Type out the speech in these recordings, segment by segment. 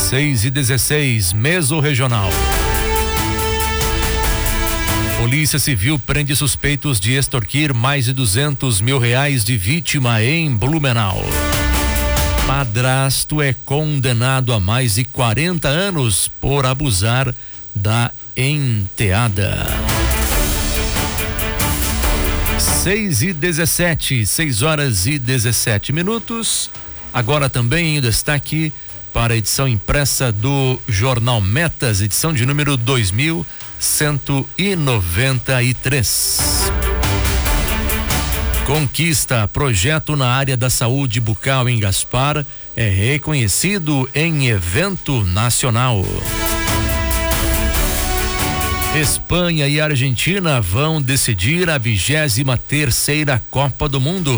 6h16, Mesorregional. Polícia Civil prende suspeitos de extorquir mais de R$200 mil de vítima em Blumenau. Padrasto é condenado a mais de 40 anos por abusar da enteada. 6h17, 6h17. Agora também em destaque para a edição impressa do Jornal Metas, edição de número 2193. Conquista, projeto na área da saúde bucal em Gaspar é reconhecido em evento nacional. Espanha e Argentina vão decidir a 23ª Copa do Mundo.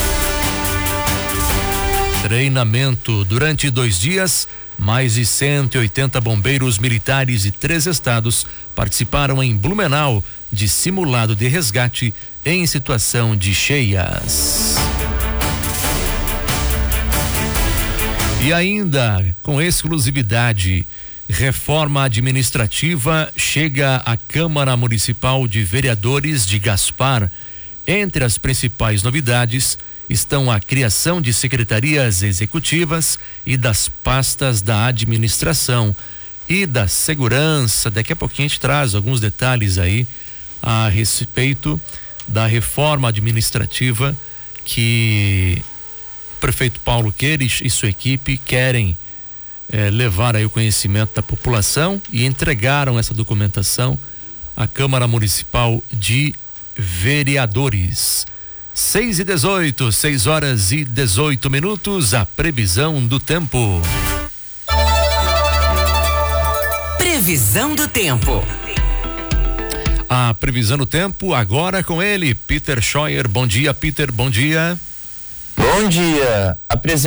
Treinamento durante 2 dias, mais de 180 bombeiros militares de 3 estados participaram em Blumenau de simulado de resgate em situação de cheias. E ainda, com exclusividade, reforma administrativa chega à Câmara Municipal de Vereadores de Gaspar. Entre as principais novidades estão a criação de secretarias executivas e das pastas da administração e da segurança. Daqui a pouquinho a gente traz alguns detalhes aí a respeito da reforma administrativa que o prefeito Paulo Queires e sua equipe querem levar aí o conhecimento da população e entregaram essa documentação à Câmara Municipal de Vereadores. 6h18, 6h18, a previsão do tempo. Previsão do tempo. A previsão do tempo agora com ele, Peter Scheuer. Bom dia, Peter, bom dia. Bom dia.